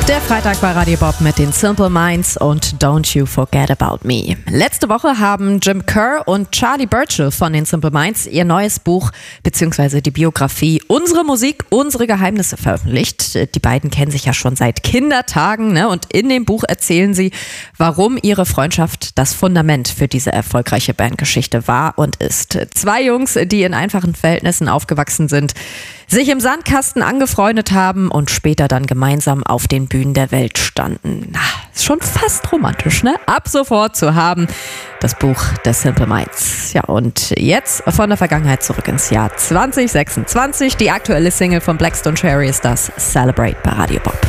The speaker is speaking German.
Der Freitag bei Radio Bob mit den Simple Minds und Don't You Forget About Me. Letzte Woche haben Jim Kerr und Charlie Burchill von den Simple Minds ihr neues Buch bzw. die Biografie Unsere Musik, unsere Geheimnisse veröffentlicht. Die beiden kennen sich ja schon seit Kindertagen, ne? Und in dem Buch erzählen sie, warum ihre Freundschaft das Fundament für diese erfolgreiche Bandgeschichte war und ist. Zwei Jungs, die in einfachen Verhältnissen aufgewachsen sind, sich im Sandkasten angefreundet haben und später dann gemeinsam auf den Bühnen der Welt standen. Ist schon fast romantisch, ne? Ab sofort zu haben, das Buch der Simple Minds. Ja, und jetzt von der Vergangenheit zurück ins Jahr 2026. Die aktuelle Single von Blackstone Cherry ist das Celebrate bei Radio Bob.